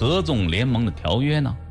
合纵联盟的条约呢？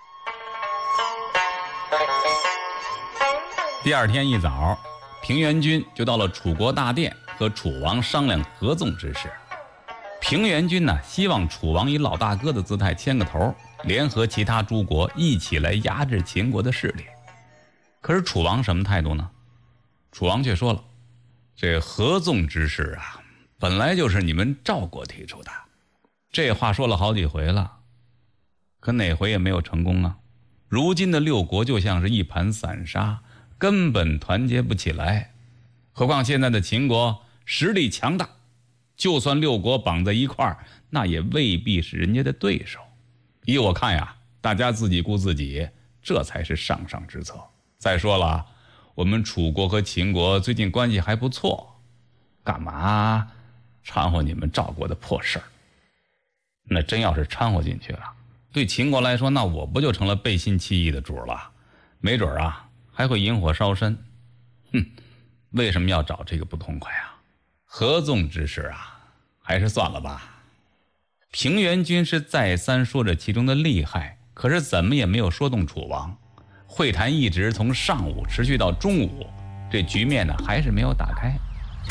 第二天一早，平原君就到了楚国大殿，和楚王商量合纵之事。平原君呢，希望楚王以老大哥的姿态牵个头，联合其他诸国一起来压制秦国的势力。可是楚王什么态度呢？楚王却说了，这合纵之事啊，本来就是你们赵国提出的。这话说了好几回了，可哪回也没有成功啊。如今的六国就像是一盘散沙，根本团结不起来。何况现在的秦国实力强大，就算六国绑在一块儿，那也未必是人家的对手。依我看呀，大家自己顾自己，这才是上上之策。再说了，我们楚国和秦国最近关系还不错，干嘛掺和你们赵国的破事儿？那真要是掺和进去了，对秦国来说，那我不就成了背信弃义的主了？没准啊，还会引火烧身。为什么要找这个不痛快啊？合纵之事啊，还是算了吧。平原君是再三说着其中的厉害，可是怎么也没有说动楚王。会谈一直从上午持续到中午，这局面呢还是没有打开。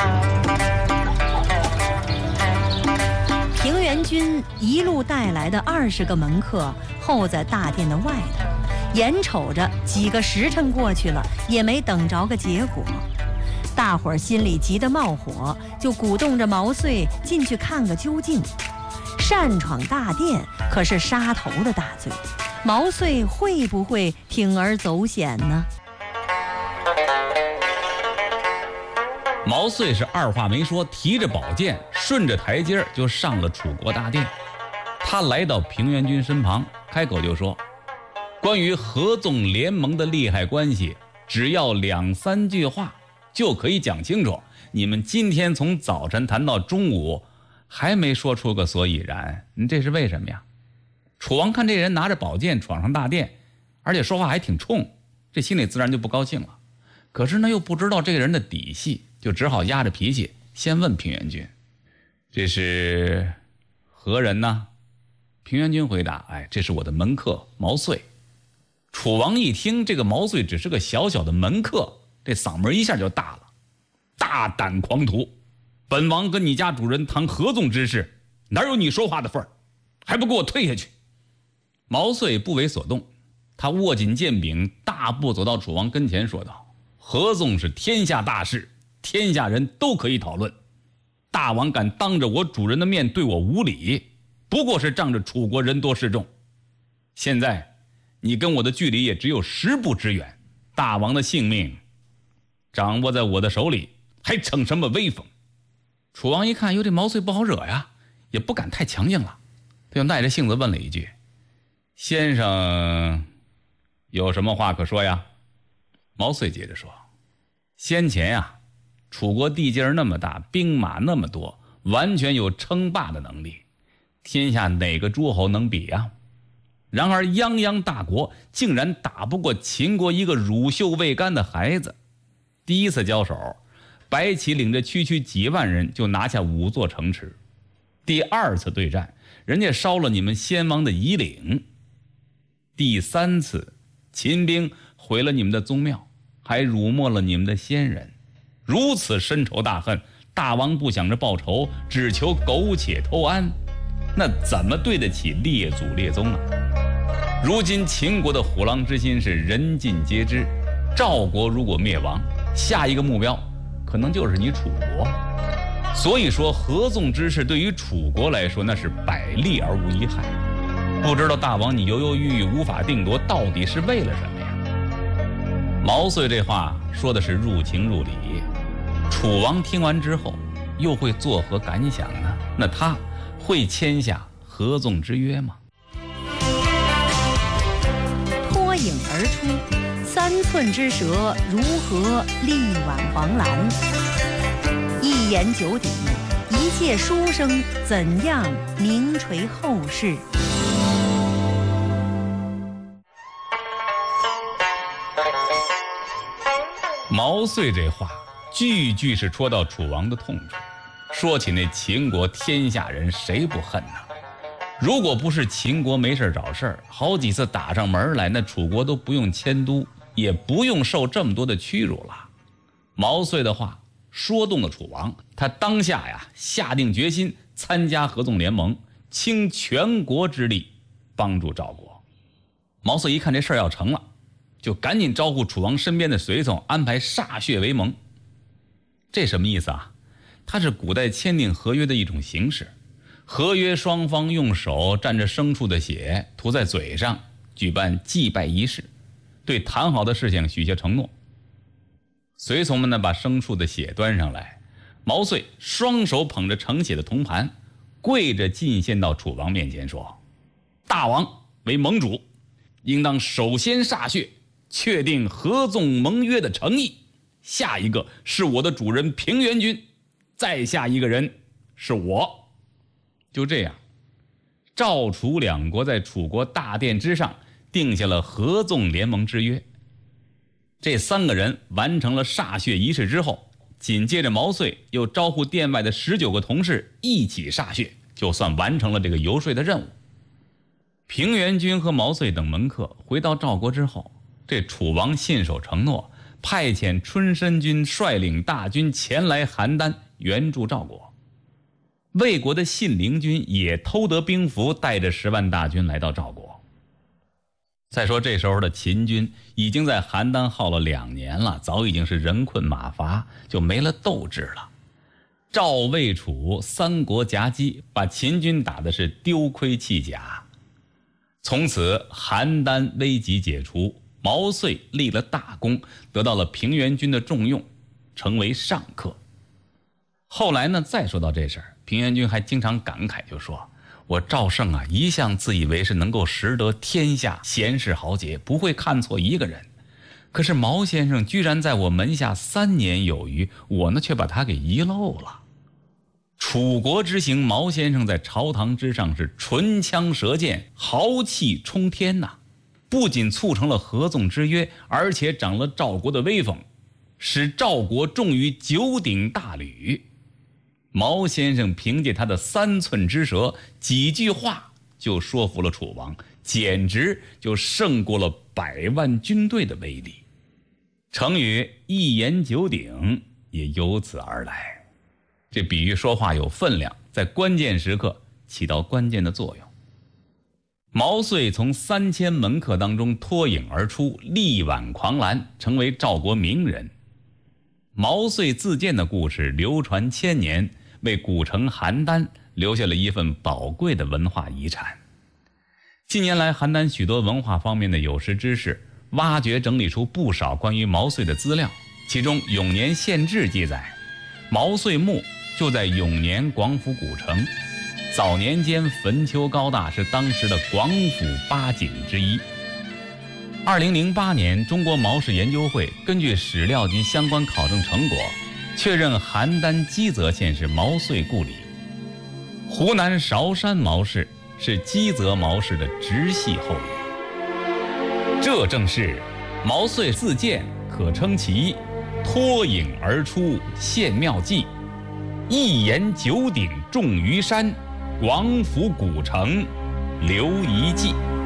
平原君一路带来的20个门客候在大殿的外头，眼瞅着几个时辰过去了，也没等着个结果。大伙儿心里急得冒火，就鼓动着毛遂进去看个究竟。擅闯大殿可是杀头的大罪，毛遂会不会铤而走险呢？ 毛遂是二话没说，提着宝剑顺着台阶就上了楚国大殿。他来到平原君身旁，开口就说，关于合纵联盟的利害关系，只要2、3句话就可以讲清楚。你们今天从早晨谈到中午，还没说出个所以然，这是为什么呀？楚王看这人拿着宝剑闯上大殿，而且说话还挺冲，这心里自然就不高兴了。可是呢，又不知道这个人的底细，就只好压着脾气先问平原君，这是何人呢？平原君回答，这是我的门客毛遂。楚王一听这个毛遂只是个小小的门客，这嗓门一下就大了，大胆狂徒，本王跟你家主人谈合纵之事，哪有你说话的份儿？还不给我退下去！毛遂不为所动，他握紧剑柄，大步走到楚王跟前，说道，合纵是天下大事，天下人都可以讨论，大王敢当着我主人的面对我无礼，不过是仗着楚国人多势众。现在你跟我的距离也只有10步之远，大王的性命掌握在我的手里，还逞什么威风？楚王一看，这毛遂不好惹呀，也不敢太强硬了，他就耐着性子问了一句，先生有什么话可说呀？毛遂接着说，先前呀，楚国地界那么大，兵马那么多，完全有称霸的能力，天下哪个诸侯能比呀？然而泱泱大国竟然打不过秦国一个乳臭未干的孩子。第一次交手，白起领着区区几万人就拿下5座城池。第2次对战，人家烧了你们先王的夷陵。第3次，秦兵毁了你们的宗庙，还辱没了你们的先人。如此深仇大恨，大王不想着报仇，只求苟且偷安，那怎么对得起列祖列宗啊？如今秦国的虎狼之心是人尽皆知，赵国如果灭亡，下一个目标可能就是你楚国。所以说合纵之事对于楚国来说，那是百利而无一害。不知道大王你犹犹豫豫无法定夺，到底是为了什么呀？毛遂这话说的是入情入理，楚王听完之后又会作何感想呢？那他会签下合纵之约吗？ 脱颖而出，3寸之舌如何力挽狂澜？一言九鼎，一介书生怎样名垂后世？ 毛遂这话句句是戳到楚王的痛处。说起那秦国，天下人谁不恨呢？ 如果不是秦国没事找事儿，好几次打上门来，那楚国都不用迁都，也不用受这么多的屈辱了。毛遂的话说动了楚王，他当下下定决心参加合纵联盟，倾全国之力帮助赵国。毛遂一看这事儿要成了，就赶紧招呼楚王身边的随从，安排歃血为盟。这什么意思啊？它是古代签订合约的一种形式。合约双方用手蘸着牲畜的血涂在嘴上，举办祭拜仪式，对谈好的事情许下承诺。随从们呢，把牲畜的血端上来，毛遂双手捧着盛血的铜盘，跪着进献到楚王面前，说：大王为盟主，应当首先歃血，确定合纵盟约的诚意。下一个是我的主人平原君，再下一个人是我。就这样，赵楚两国在楚国大殿之上定下了合纵联盟之约。这3个人完成了歃血仪式之后，紧接着毛遂又招呼殿外的19个同事一起歃血，就算完成了这个游说的任务。平原君和毛遂等门客回到赵国之后，这楚王信守承诺，派遣春申君率领大军前来邯郸援助赵国。魏国的信陵君也偷得兵符，带着10万大军来到赵国。再说这时候的秦军已经在邯郸耗了2年了，早已经是人困马乏，就没了斗志了。赵魏楚3国夹击，把秦军打的是丢盔弃甲。从此邯郸危急解除，毛遂立了大功，得到了平原君的重用，成为上客。后来呢，再说到这事儿，平原君还经常感慨，就说：我赵胜一向自以为是能够识得天下贤士豪杰，不会看错一个人。可是毛先生居然在我门下3年有余，我呢却把他给遗漏了。楚国之行，毛先生在朝堂之上是唇枪舌剑，豪气冲天呐！不仅促成了合纵之约，而且长了赵国的威风，使赵国重于9鼎大吕。毛先生凭借他的3寸之舌，几句话就说服了楚王，简直就胜过了100万军队的威力。成语一言9鼎也由此而来。这比喻说话有分量，在关键时刻起到关键的作用。毛遂从3000门客当中脱颖而出，力挽狂澜，成为赵国名人。毛遂自荐的故事流传1000年，为古城邯郸留下了一份宝贵的文化遗产。近年来，邯郸许多文化方面的有识之士挖掘整理出不少关于毛遂的资料，其中《永年县志》记载，毛遂墓就在永年广府古城，早年间坟丘高大，是当时的广府8景之一。2008年，中国毛氏研究会根据史料及相关考证成果，确认邯郸基泽县是毛遂故里。湖南韶山毛氏是基泽毛氏的直系后裔。这正是毛遂自荐可称其脱颖而出献妙计，一言9鼎重于山，广府古城留遗迹。